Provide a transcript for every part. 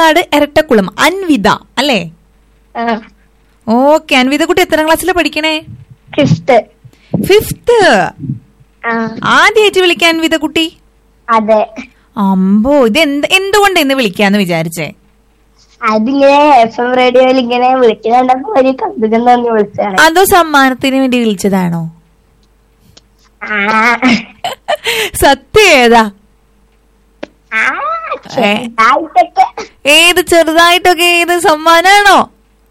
പാലക്കാട് എരട്ടക്കുളം അൻവിത അല്ലേ? ഓക്കെ, അൻവിത കുട്ടി എത്രാം ക്ലാസ്സിൽ പഠിക്കണേ? ഫിഫ്ത്ത്. ആദ്യമായിട്ട് വിളിക്കാൻ അൻവിത കുട്ടി? അതെ. അമ്പോ, ഇത് എന്തുകൊണ്ട് ഇന്ന് വിളിക്കാന്ന് വിചാരിച്ചേ? അതിങ്ങനെ FM റേഡിയോയിൽ ഇങ്ങനെ വിളിക്കുന്നുണ്ടപ്പോ ഒരു കൗതുകം തോന്നി വിളിച്ചതാണ്. അതോ സമ്മാനത്തിന് വേണ്ടി വിളിച്ചതാണോ? സത്യം ഏതാ? ഏത് ചെറുതായിട്ടൊക്കെ ഏത് സമ്മാനാണോ?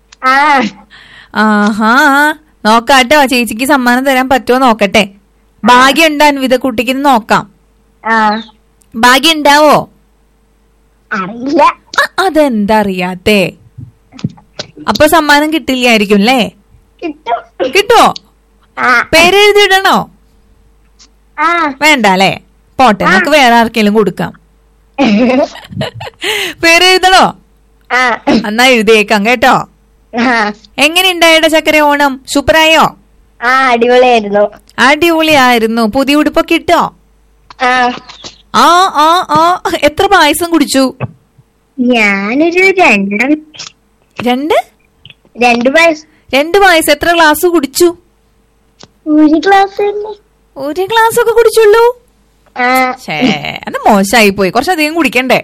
ആഹാ, നോക്കാട്ടോ, ചേച്ചിക്ക് സമ്മാനം തരാൻ പറ്റുമോ നോക്കട്ടെ. ഭാഗ്യം ഉണ്ടോ അൻവിത കുട്ടിക്ക്? നോക്കാം. ഭാഗ്യം ഉണ്ടാവോ? അറിയില്ല. അതെന്താ അറിയാത്തേ? അപ്പൊ സമ്മാനം കിട്ടില്ലായിരിക്കും അല്ലേ? കിട്ടുവോ? പേരെഴുതിയിടണോ? വേണ്ട അല്ലേ, പോട്ടെ, നമുക്ക് വേറെ ആർക്കെങ്കിലും കൊടുക്കാം. പേരെഴുതണോ? എന്നാ എഴുതിയേക്കാം കേട്ടോ. എങ്ങനെയുണ്ടായുടെ ചക്കര ഓണം? സൂപ്പറായോ? അടിപൊളിയായിരുന്നു. അടിപൊളിയായിരുന്നു. പുതിയ ഉടുപ്പൊക്കെ ഇട്ടോ? എത്ര പായസം കുടിച്ചു? ഞാനൊരു രണ്ട് പായസം. എത്ര ഗ്ലാസ് കുടിച്ചു? ഒരു ഗ്ലാസ് ഒക്കെ കുടിച്ചുള്ളൂ? അത് മോശമായി പോയി, കുറച്ചധികം കുടിക്കണ്ടേ?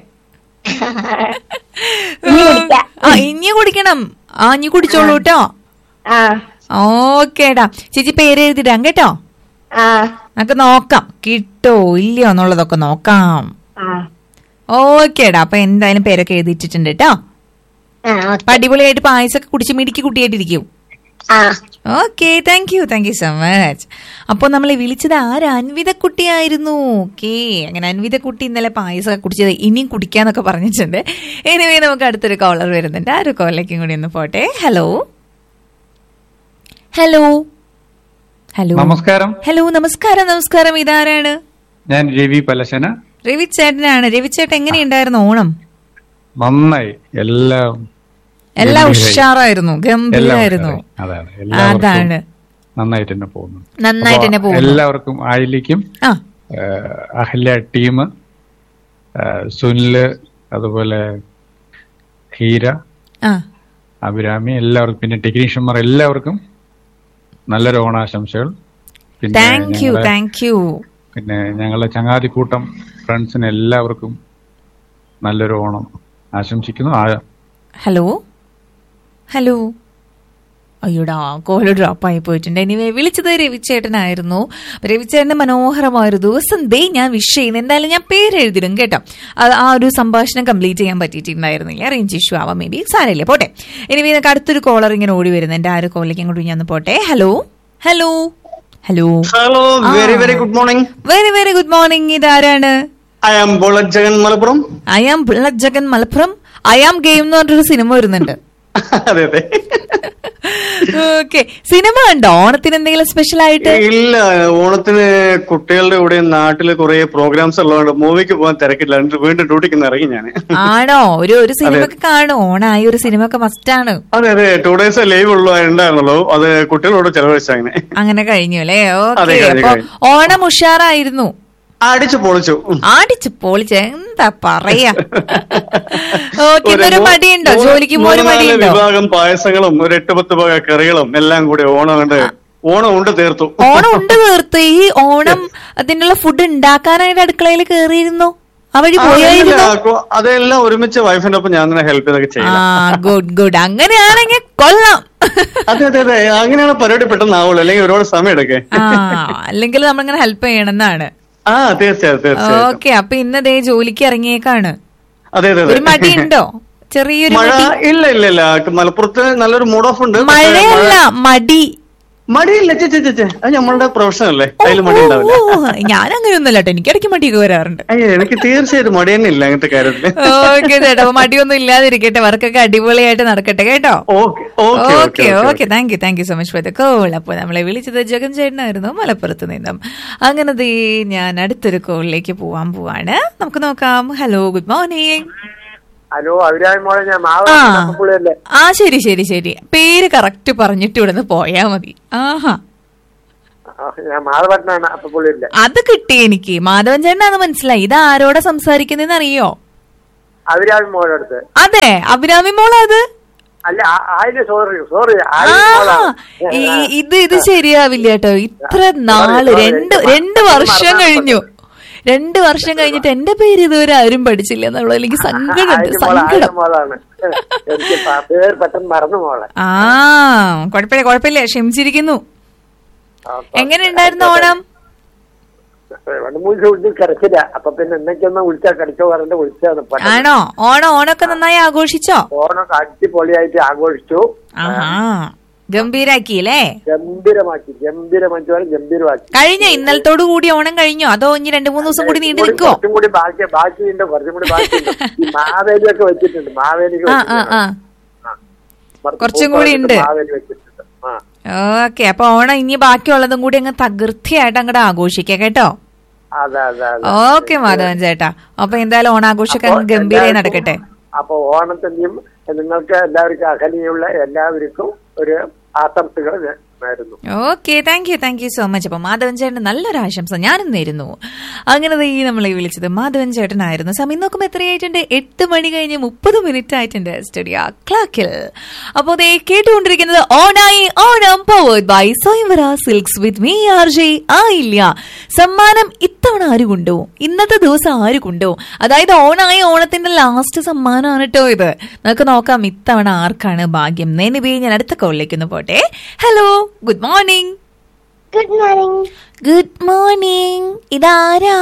ഇനി കുടിക്കണം. ഇനി കുടിച്ചോളൂ കേട്ടോ. ഓക്കേടാ, ചേച്ചി പേര് എഴുതിടാം കേട്ടോ. നമുക്ക് നോക്കാം കിട്ടോ ഇല്ലയോ എന്നുള്ളതൊക്കെ നോക്കാം. ഓക്കേടാ, അപ്പൊ എന്തായാലും പേരൊക്കെ എഴുതിയിട്ടുണ്ട് കേട്ടോ. അടിപൊളിയായിട്ട് പായസമൊക്കെ കുടിച്ച് മിടിക്ക് കുട്ടിയായിട്ടിരിക്കും. Okay, thank you so much. അപ്പൊ നമ്മളെ വിളിച്ചത് ആരാ? അൻവിത കുട്ടിയായിരുന്നു. ഓക്കെ, അങ്ങനെ അൻവിത കുട്ടി ഇന്നലെ പായസമൊക്കെ കുടിച്ചത് ഇനിയും കുടിക്കാന്നൊക്കെ പറഞ്ഞിട്ടുണ്ട്. എനിവേ, നമുക്ക് അടുത്തൊരു കോളർ വരുന്നുണ്ട്. ആ ഒരു കോളിലേക്കും കൂടി ഒന്ന് പോട്ടെ. ഹലോ ഹലോ ഹലോ നമസ്കാരം. ഹലോ, നമസ്കാരം. ഇതാരാണ്? ഞാൻ രവി പലശന. രവി ചേട്ടനാണ്. രവി ചേട്ടൻ എങ്ങനെയുണ്ടായിരുന്നു ഓണം? നന്നായി, എല്ലാം ഉഷാറായിരുന്നു, ഗംഭീരായിരുന്നു. അതാണ്, നന്നായിട്ട് തന്നെ പോകുന്നു. എല്ലാവർക്കും, ആയിലിക്കും, അഹല്യ ടീം, സുനില്, അതുപോലെ ഹീര, അഭിരാമി, എല്ലാവർക്കും, പിന്നെ ടെക്നീഷ്യന്മാർ എല്ലാവർക്കും നല്ലൊരു ഓണാശംസകൾ. Thank you. പിന്നെ ഞങ്ങളുടെ ചങ്ങാതിക്കൂട്ടം ഫ്രണ്ട്സിന് എല്ലാവർക്കും നല്ലൊരു ഓണം ആശംസിക്കുന്നു. ഹലോ അയ്യോടാ, കോള് ഡ്രോപ്പായി പോയിട്ടുണ്ട്. എനിവേ, വിളിച്ചത് രവിചേട്ടനായിരുന്നു. രവിചേട്ടന്റെ മനോഹരമായൊരു ദിവസം ഞാൻ വിഷ് ചെയ്യുന്നു. എന്തായാലും ഞാൻ പേരെഴുതിടും കേട്ടോ. ആ ഒരു സംഭാഷണം കംപ്ലീറ്റ് ചെയ്യാൻ പറ്റിയിട്ടുണ്ടായിരുന്നില്ല, റേഞ്ച് ഇഷ്യൂ ആവാം, മേ ബി, സാരമില്ല, പോട്ടെ. എനിവേ, നമുക്ക് അടുത്തൊരു കോളർ ഇങ്ങനെ ഓടി വരുന്നുണ്ട്. ആ ഒരു കോളിലേക്ക് കൂടി ഞാൻ പോട്ടെ. Hello very good morning. Very good morning. ഇതാരാണ്? I am bullet Jagan Malappuram. I am game എന്ന് പറഞ്ഞൊരു സിനിമ വരുന്നുണ്ട്. അതെ അതെ. ഓക്കെ, സിനിമ ഉണ്ടോ ഓണത്തിന് എന്തെങ്കിലും സ്പെഷ്യൽ ആയിട്ട്? ഇല്ല, ഓണത്തിന് കുട്ടികളുടെ കൂടെ നാട്ടില് കുറെ പ്രോഗ്രാംസ് ഉള്ളതുകൊണ്ട് മൂവിക്ക് പോകാൻ തിരക്കില്ല. വീണ്ടും ഡ്യൂട്ടിക്ക് ഇറങ്ങി ഞാൻ. ആണോ? ഒരു സിനിമ ഒക്കെ കാണും, ഓണായി ഒരു സിനിമ ഒക്കെ മസ്റ്റ് ആണ്. അതെ അതെ, 2 days ലീവ് ഉണ്ടായിരുന്നുള്ളൂ, അത് കുട്ടികളോട് ചെലവഴിച്ചു അങ്ങനെ കഴിഞ്ഞു അല്ലേ? ഓക്കെ, അപ്പൊ ഓണം ഉഷാറായിരുന്നു. അടിച്ചു പൊളിച്ചു എന്താ പറയാ. ഒരു മടിയുണ്ടോ? ജോലിക്ക് പോകുന്ന മടിയുണ്ടോ? വിഭാഗം പായസങ്ങളും ഒരു 8-10 വക കറികളും എല്ലാം കൂടി ഓണം ഉണ്ട് തീർത്തു. ഈ ഓണം അതിനുള്ള ഫുഡ് ഉണ്ടാക്കാനായിട്ട് അടുക്കളയിൽ കേറിയിരുന്നു, ആ വഴി പോയായിരുന്നു? അതെല്ലാം ഒരുമിച്ച് വൈഫിന്റെ ഒപ്പം ഞാൻ തന്നെ ഹെൽപ്പ് ചെയ്തൊക്കെ ചെയ്യാം. ഗുഡ്. അങ്ങനെയാണെങ്കിൽ കൊള്ളാം. അതെ അതെ അതെ, അങ്ങനെയാണ് പരിപാടി പെട്ടെന്ന് ആവുള്ളൂ, അല്ലെങ്കിൽ ഒരുപാട് സമയം എടുക്കേ. അല്ലെങ്കിൽ നമ്മളിങ്ങനെ ഹെൽപ്പ് ചെയ്യണമെന്നാണ്. തീർച്ചയായും. ഓക്കെ, അപ്പൊ ഇന്നതേ ജോലിക്ക് ഇറങ്ങിയേക്കാണ്. അതെ അതെ. ഒരു മടിയുണ്ടോ? ചെറിയൊരു മഴ? ഇല്ല, മലപ്പുറത്ത് നല്ലൊരു മൂഡ് ഓഫ് ഉണ്ട്. മഴയല്ല, മടിയില്ല ചേച്ചി, അത് നമ്മളുടെ പ്രൊഫഷൻ അല്ലേ, അതിൽ മടി ഉണ്ടാവില്ല. ഞാൻ അങ്ങനെയൊന്നുമല്ല കേട്ടോ, എനിക്ക് ഇടയ്ക്ക് മടിയൊക്കെ വരാറുണ്ട്. എനിക്ക് തീർച്ചയായിട്ടും മടി തന്നെ ഇല്ല അങ്ങനത്തെ കാര്യത്തില്. ഓക്കെ ചേട്ടാ, മടിയൊന്നും ഇല്ലാതിരിക്കട്ടെ, വർക്കൊക്കെ അടിപൊളിയായിട്ട് നടക്കട്ടെ കേട്ടോ. Okay, thank you so much for the call. അപ്പൊ നമ്മളെ വിളിച്ചത് ജഗൻ ചേട്ടനായിരുന്നു, മലപ്പുറത്ത് നിന്നും. അങ്ങനെ ഞാൻ അടുത്തൊരു കോളിലേക്ക് പോവാണ്. നമുക്ക് നോക്കാം. Hello, good morning. ഹലോ, അഭിരാമോളെ, ഞാൻ ശരി. പേര് കറക്റ്റ് പറഞ്ഞിട്ട് ഇവിടുന്ന് പോയാ മതി. അത് കിട്ടി എനിക്ക്. മാധവൻ ചേട്ടനാന്ന് മനസ്സിലായി. ഇത് ആരോടാ സംസാരിക്കുന്നതെന്ന് അറിയോ? അഭിരാമി മോളുടെ അടുത്ത്. അതെ, അഭിരാമി മോളാ അത്? അല്ല, അതിന് സോറി ഇത് ശരിയാവില്ല കേട്ടോ. ഇത്ര നാള് 2 വർഷം കഴിഞ്ഞു. 2 വർഷം കഴിഞ്ഞിട്ട് എന്റെ പേര് ഇതുവരെ ആരും പഠിച്ചില്ല എന്നുള്ളത് എനിക്ക് സങ്കടമുണ്ട്. കുഴപ്പമില്ല, ക്ഷമിച്ചിരിക്കുന്നു. എങ്ങനെ ഉണ്ടായിരുന്നു ഓണം? ആണോ? ഓണൊക്കെ നന്നായി ആഘോഷിച്ചോ? ഓണൊക്കെ അടിപൊളിയായിട്ട് ആഘോഷിച്ചു. ഗംഭീരാക്കിയല്ലേ? ഗംഭീരമാക്കി. കഴിഞ്ഞോ? ഇന്നലത്തോടു കൂടി ഓണം കഴിഞ്ഞോ? അതോ ഇനി 2-3 ദിവസം കൂടി നീണ്ടു നിൽക്കോ? കുറച്ചും കൂടി ബാക്കിയുണ്ട്. മാവേലിയൊക്കെ വെച്ചിട്ടുണ്ട്. കുറച്ചും കൂടി ഉണ്ട്. ഓക്കെ, അപ്പൊ ഓണം ഇനി ബാക്കിയുള്ളതും കൂടി അങ്ങ് തകൃതിയായിട്ട് അങ്ങോട്ട് ആഘോഷിക്കാം കേട്ടോ. ഓക്കെ മാധവൻ ചേട്ടാ, അപ്പൊ എന്തായാലും ഓണാഘോഷമൊക്കെ ഗംഭീരമായി നടക്കട്ടെ. അപ്പൊ ഓണത്തിന്റെയും നിങ്ങൾക്ക് എല്ലാവർക്കും അകലെയുള്ള എല്ലാവർക്കും ഒരു ആശംസകൾ നേരുന്നു. Okay, thank you so much. അപ്പൊ മാധവൻ ചേട്ടന് നല്ലൊരു ആശംസ ഞാനും നേരുന്നു. അങ്ങനെ നമ്മളെ വിളിച്ചത് മാധവൻ ചേട്ടനായിരുന്നു. സമയം നോക്കുമ്പോ എത്രയായിട്ടുണ്ട്? 8 മണി കഴിഞ്ഞ് 30 മിനിറ്റ് ആയിട്ടുണ്ട് സ്റ്റുഡിയോ ക്ലോക്കിൽ. അപ്പൊ അതേ കേട്ടുകൊണ്ടിരിക്കുന്നത് ഓണായി ഓണം പവേർഡ് ബൈ സ്വയംവര സിൽക്സ് വിത്ത് മീ RJ ആയില്ല. സമ്മാനം ഇത്തവണ ആര് കൊണ്ടുപോകും? ഇന്നത്തെ ദിവസം ആര് കൊണ്ടുപോകും? അതായത് ഓണായി ഓണത്തിന്റെ ലാസ്റ്റ് സമ്മാനമാണ് കേട്ടോ ഇത്. നമുക്ക് നോക്കാം ഇത്തവണ ആർക്കാണ് ഭാഗ്യം. നേനിബി, ഞാൻ അടുത്ത കോളിലേക്ക് ഒന്ന് പോട്ടെ. Hello, good morning. Good morning. ഇതാരാ?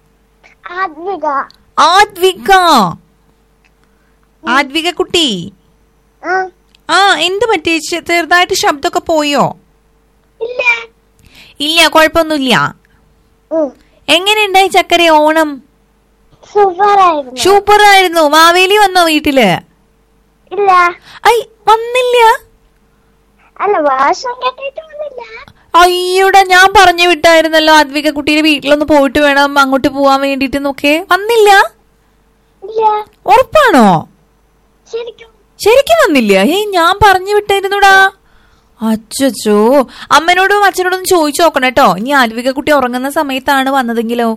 ആദ്വിക കുട്ടി. എന്ത് പറ്റി? ചെറുതായിട്ട് ശബ്ദമൊക്കെ പോയോ? ഇല്ല, കുഴപ്പമൊന്നുമില്ല. എങ്ങനെയുണ്ടായി ചക്കര ഓണം? സൂപ്പർ ആയിരുന്നു. മാവേലി വന്നോ വീട്ടില്? വന്നില്ല. അയ്യോടാ, ഞാൻ പറഞ്ഞു വിട്ടായിരുന്നല്ലോ ആദ്വിക കുട്ടിയുടെ വീട്ടിലൊന്ന് പോയിട്ട് വേണം അങ്ങോട്ട് പോവാൻ വേണ്ടിട്ട്. നോക്കേ, വന്നില്ല. ഉറപ്പാണോ? ശരിക്കും വന്നില്ല? ഞാൻ പറഞ്ഞു വിട്ടായിരുന്നുടാ. അച്ചോ, അമ്മനോടും അച്ഛനോടും ചോദിച്ചു നോക്കണം കേട്ടോ. ഇനി ആദ്വിക കുട്ടി ഉറങ്ങുന്ന സമയത്താണ് വന്നതെങ്കിലോ?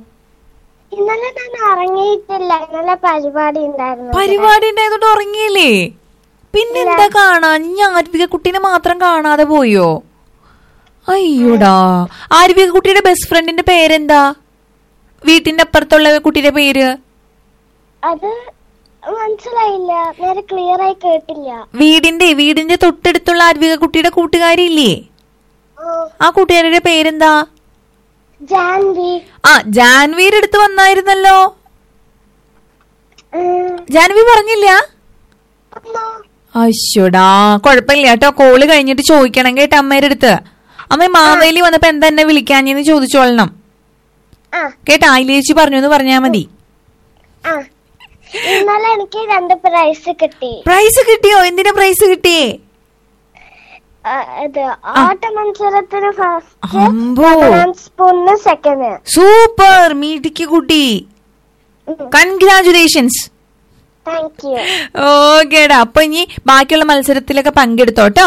പരിപാടി ഉണ്ടായതുകൊണ്ട് ഉറങ്ങിയില്ലേ? പിന്നെന്താ കാണാൻ? ഞാൻ ആദ്വിക കുട്ടീനെ മാത്രം കാണാതെ പോയോ? അയ്യോടാ. ആദ്വിക കുട്ടിയുടെ ബെസ്റ്റ് ഫ്രണ്ടിന്റെ പേരെന്താ? വീട്ടിന്റെ അപ്പുറത്തുള്ള കുട്ടിയുടെ പേര്? വീടിന്റെ തൊട്ടടുത്തുള്ള ആദ്വിക കുട്ടിയുടെ കൂട്ടുകാരി ഇല്ലേ? ആ കൂട്ടുകാരുടെ പേരെന്താ? ജാൻവിയുടെ അടുത്ത് വന്നായിരുന്നല്ലോ. ജാൻവി പറഞ്ഞില്ല? അശ്ശോടാ, കുഴപ്പമില്ല കേട്ടോ. കോള് കഴിഞ്ഞിട്ട് ചോദിക്കണം കേട്ടോ അമ്മയുടെ അടുത്ത്. അമ്മ മാവേലി വന്നപ്പോ എന്താ എന്നെ വിളിക്കാഞ്ഞെന്ന് ചോദിച്ചോളണം കേട്ടോ. ആയിലേച്ചി പറഞ്ഞു എന്ന് പറഞ്ഞാ മതി. എനിക്ക് 2 പ്രൈസ് കിട്ടി. പ്രൈസ് കിട്ടിയോ? എന്തിനാ പ്രൈസ് കിട്ടിയേ? ഓട്ടമത്സരത്തിന് സെക്കൻഡ്. സൂപ്പർ, മീഡിക്ക് കുട്ടി. കൺഗ്രാചുലേഷൻസ്. ഓക്കേടാ. അപ്പൊ ഇനി ബാക്കിയുള്ള മത്സരത്തിലൊക്കെ പങ്കെടുത്തോട്ടോ.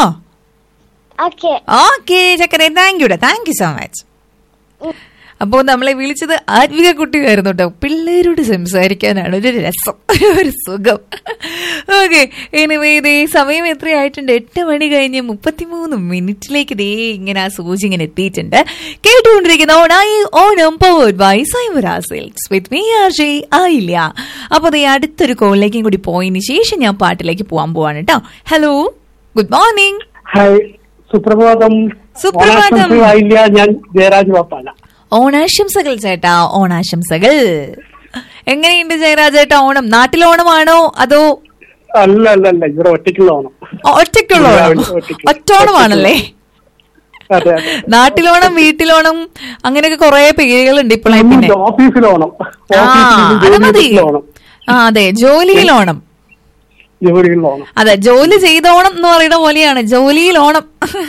ഓക്കെ ചക്കര, താങ്ക് യു സോ മച്ച്. അപ്പോ നമ്മളെ വിളിച്ചത് ആത്വിക കുട്ടിയായിരുന്നു കേട്ടോ. പിള്ളേരോട് സംസാരിക്കാനാണ് ഒരു രസം, ഒരു സുഖം. ഓക്കെ, എനിവേ ഇതേ സമയം എത്രയായിട്ടുണ്ട്? 8 മണി കഴിഞ്ഞ് 33 മിനിറ്റിലേക്ക് ഇതേ ഇങ്ങനെ ആ സൂചി ഇങ്ങനെ എത്തിയിട്ടുണ്ട്. കേട്ടുകൊണ്ടിരിക്കുന്ന ഓണായി ഓണം പവേർഡ് ബൈ സ്വയംവര സിൽക്സ് വിത്ത് മീ RJ ആയില്ല. അപ്പൊ അതേ അടുത്തൊരു കോളിലേക്കും കൂടി പോയതിന് ശേഷം ഞാൻ പാട്ടിലേക്ക് പോവാൻ പോവാണ് കേട്ടോ. Hello, good morning. സുപ്രഭാതം. ഞാൻ ജയരാജ് പാപ്പാല. ഓണാശംസകൾ ചേട്ടാ, ഓണാശംസകൾ. എങ്ങനെയുണ്ട് ജയരാജ് ചേട്ടാ ഓണം? നാട്ടിലോണമാണോ അതോ? അല്ല, ഇവിടെ ഒറ്റയ്ക്കുള്ള ഓണം. ഒറ്റയ്ക്കുള്ള ഓണം, ഒറ്റോണമാണല്ലേ? നാട്ടിലോണം, വീട്ടിലോണം, അങ്ങനെയൊക്കെ കുറെ പേരുകളുണ്ട് ഇപ്പോഴേ. പിന്നെ ഓഫീസിലോണം. അതെ, ജോലിയിലോണം. അതെ, ജോലി ചെയ്തോണം എന്ന് പറയുന്ന പോലെയാണ് ജോലിയിലോണം.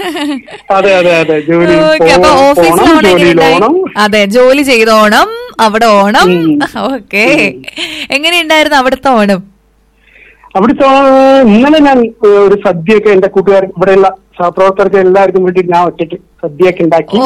അപ്പൊ ഓഫീസിലോണം. അതെ, ജോലി ചെയ്തോണം, അവിടെ ഓണം. ഓക്കെ, എങ്ങനെയുണ്ടായിരുന്നു അവിടുത്തെ ഓണം? അവിടുത്തെ ഇന്നലെ ഞാൻ ഒരു സദ്യയൊക്കെ എന്റെ കൂട്ടുകാർ ഇവിടെയുള്ള സഹപ്രവർത്തകർക്ക് എല്ലാവർക്കും വേണ്ടി ഞാൻ ഒറ്റയ്ക്ക് സദ്യയൊക്കെ ഉണ്ടാക്കി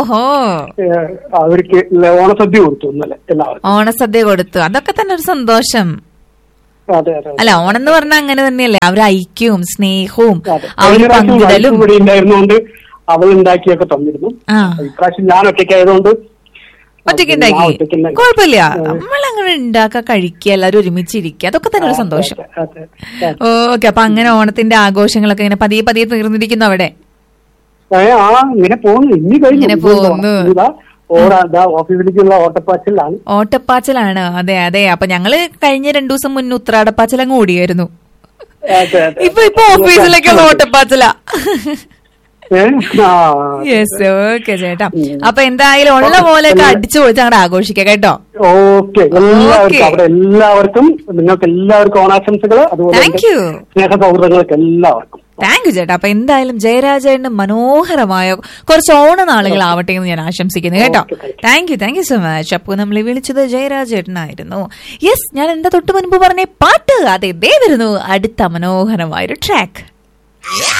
അവർക്ക് ഓണസദ്യ കൊടുത്തു ഇന്നലെ എല്ലാവർക്കും. ഓണസദ്യ കൊടുത്തു, അതൊക്കെ തന്നെ ഒരു സന്തോഷം. അതെ അതെ അല്ല ഓണം എന്ന് പറഞ്ഞാൽ അങ്ങനെ തന്നെയല്ലേ, അവര് ഐക്യവും സ്നേഹവും അതെ. അവര് കഴിഞ്ഞ പ്രാവശ്യം പങ്കിടലും. ഇവിടെ ഉണ്ടായിരുന്നോണ്ട് അവൾ ഉണ്ടാക്കിയൊക്കെ തന്നിരുന്നു. ആ ഇപ്രാവശ്യം ഞാൻ ഒറ്റയ്ക്കായതുകൊണ്ട് ഒറ്റയ്ക്ക് ഞാൻ ഉണ്ടാക്കി ഒറ്റയ്ക്കുണ്ടാക്കി. കുഴപ്പമില്ല, നമ്മളങ്ങനെ ഉണ്ടാക്കുക, കഴിക്കുക, എല്ലാവരും ഒരുമിച്ചിരിക്കുക, അതൊക്കെ തന്നെ ഒരു സന്തോഷം. അതെ, അതെ. ഓക്കെ, അപ്പൊ അങ്ങനെ ഓണത്തിന്റെ ആഘോഷങ്ങളൊക്കെ ഇങ്ങനെ പതിയെ പതിയെ തീർന്നിരിക്കുന്നു അവിടെ. ഇങ്ങനെ പോകുന്നു, ഇനി ഇങ്ങനെ പോകുന്നു. ഓഫീസിലേക്കുള്ള ഓട്ടപ്പാച്ചിലാണ്. ഓട്ടപ്പാച്ചിലാണ്, അതെ അതെ. അപ്പൊ ഞങ്ങള് കഴിഞ്ഞ 2 ദിവസം മുന്നേ ഉത്രാടപ്പാച്ചിൽ അങ്ങ് ഓടിയായിരുന്നു. ഇപ്പൊ ഓഫീസിലേക്കുള്ള ഓട്ടപ്പാച്ചില. യെസ്, ഓക്കെ ചേട്ടാ. അപ്പൊ എന്തായാലും ഉള്ള പോലെയൊക്കെ അടിച്ചു പൊളിച്ച് അങ്ങോട്ട് ആഘോഷിക്കാം കേട്ടോ. ഓക്കെ, അവിടെ എല്ലാവർക്കും, നിങ്ങൾക്ക് എല്ലാവർക്കും ഓണാശംസകൾ. അതുപോലെ താങ്ക് യു, സ്നേഹ സൗഹൃദങ്ങൾക്ക് എല്ലാവർക്കും താങ്ക് യു ചേട്ടാ. അപ്പൊ എന്തായാലും ജയരാജേട്ടന് മനോഹരമായ കുറച്ച് ഓണനാളുകളാവട്ടെ എന്ന് ഞാൻ ആശംസിക്കുന്നു കേട്ടോ. Thank you so much. അപ്പൊ നമ്മൾ വിളിച്ചത് ജയരാജേട്ടനായിരുന്നു. യെസ്, ഞാൻ എന്താ തൊട്ട് മുൻപ് പറഞ്ഞ പാട്ട് അതെ ദേ വരുന്നു അടുത്ത മനോഹരമായൊരു ട്രാക്ക്.